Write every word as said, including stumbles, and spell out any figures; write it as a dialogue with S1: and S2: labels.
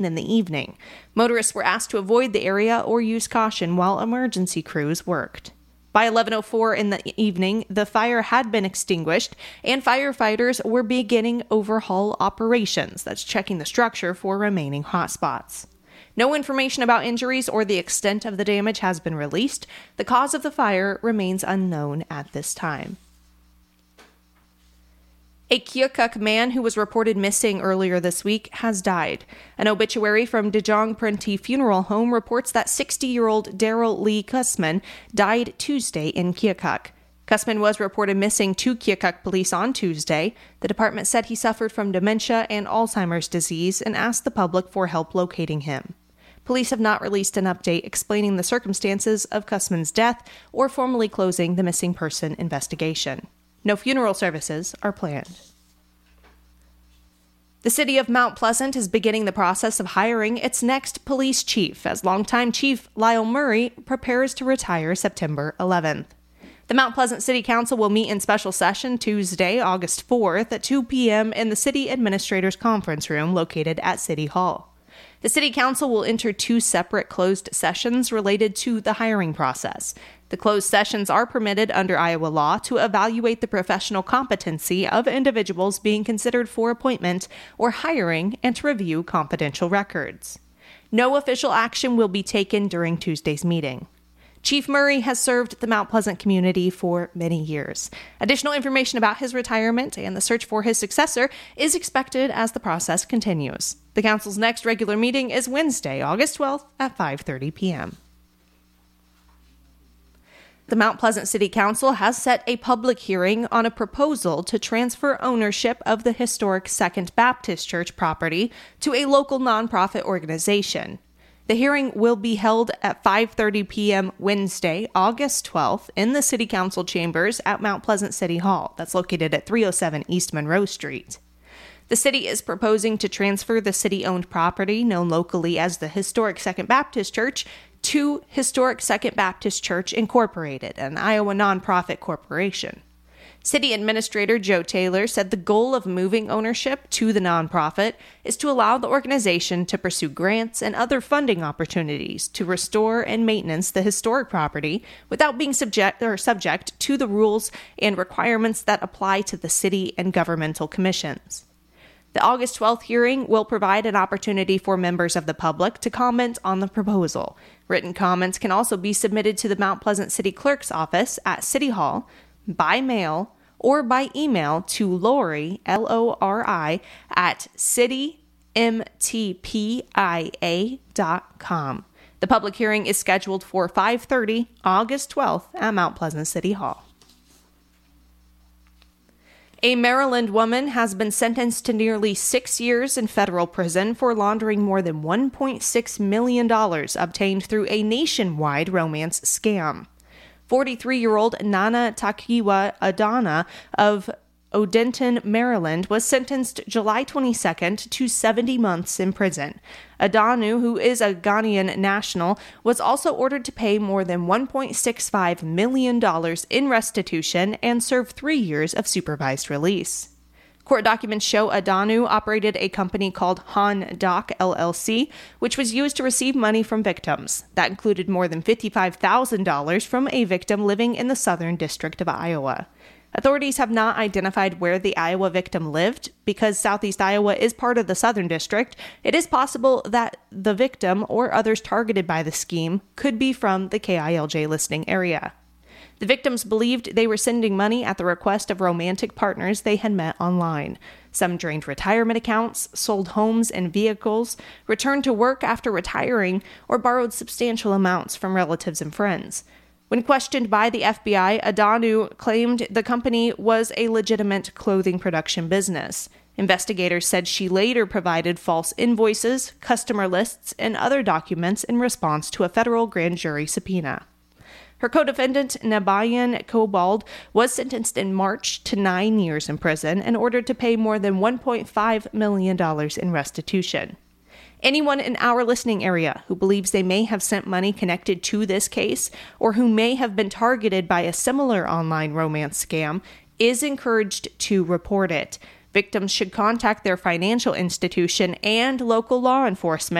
S1: in the evening. Motorists were asked to avoid the area or use caution while emergency crews worked. By eleven oh four in the evening, the fire had been extinguished, and firefighters were beginning overhaul operations. That's checking the structure for remaining hotspots. No information about injuries or the extent of the damage has been released. The cause of the fire remains unknown at this time. A Keokuk man who was reported missing earlier this week has died. An obituary from Dejong Prenti Funeral Home reports that sixty-year-old Daryl Lee Kussman died Tuesday in Keokuk. Kussman was reported missing to Keokuk police on Tuesday. The department said he suffered from dementia and Alzheimer's disease and asked the public for help locating him. Police have not released an update explaining the circumstances of Kussman's death or formally closing the missing person investigation. No funeral services are planned. The city of Mount Pleasant is beginning the process of hiring its next police chief as longtime Chief Lyle Murray prepares to retire September eleventh. The Mount Pleasant City Council will meet in special session Tuesday, August fourth at two p.m. in the City Administrators Conference Room located at City Hall. The City Council will enter two separate closed sessions related to the hiring process. The closed sessions are permitted under Iowa law to evaluate the professional competency of individuals being considered for appointment or hiring and to review confidential records. No official action will be taken during Tuesday's meeting. Chief Murray has served the Mount Pleasant community for many years. Additional information about his retirement and the search for his successor is expected as the process continues. The council's next regular meeting is Wednesday, August twelfth at five thirty p.m. The Mount Pleasant City Council has set a public hearing on a proposal to transfer ownership of the historic Second Baptist Church property to a local nonprofit organization. The hearing will be held at five thirty p.m. Wednesday, August twelfth, in the City Council chambers at Mount Pleasant City Hall. That's located at three oh seven East Monroe Street. The city is proposing to transfer the city-owned property, known locally as the Historic Second Baptist Church, to Historic Second Baptist Church Incorporated, an Iowa nonprofit corporation. City Administrator Joe Taylor said the goal of moving ownership to the nonprofit is to allow the organization to pursue grants and other funding opportunities to restore and maintenance the historic property without being subject or subject to the rules and requirements that apply to the city and governmental commissions. The August twelfth hearing will provide an opportunity for members of the public to comment on the proposal. Written comments can also be submitted to the Mount Pleasant City Clerk's office at City Hall, by mail, or by email to Lori, L O R I, at city m t p i a dot com. The public hearing is scheduled for five thirty, August twelfth, at Mount Pleasant City Hall. A Maryland woman has been sentenced to nearly six years in federal prison for laundering more than one point six million dollars obtained through a nationwide romance scam. forty-three-year-old Nana Takiwa Adana of Odenton, Maryland, was sentenced July twenty-second to seventy months in prison. Adanu, who is a Ghanaian national, was also ordered to pay more than one point six five million dollars in restitution and serve three years of supervised release. Court documents show Adanu operated a company called Han Doc L L C, which was used to receive money from victims. That included more than fifty-five thousand dollars from a victim living in the Southern District of Iowa. Authorities have not identified where the Iowa victim lived. Because Southeast Iowa is part of the Southern District, it is possible that the victim or others targeted by the scheme could be from the K I L J listing area. The victims believed they were sending money at the request of romantic partners they had met online. Some drained retirement accounts, sold homes and vehicles, returned to work after retiring, or borrowed substantial amounts from relatives and friends. When questioned by the F B I, Adanu claimed the company was a legitimate clothing production business. Investigators said she later provided false invoices, customer lists, and other documents in response to a federal grand jury subpoena. Her co-defendant, Nabayan Cobald, was sentenced in March to nine years in prison and ordered to pay more than one point five million dollars in restitution. Anyone in our listening area who believes they may have sent money connected to this case or who may have been targeted by a similar online romance scam is encouraged to report it. Victims should contact their financial institution and local law enforcement